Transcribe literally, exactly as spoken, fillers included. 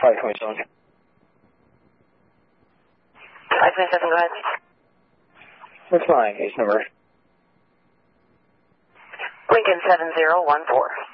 five twenty-seven. five twenty-seven, go ahead. That's fine, case number. Lincoln seven zero one four.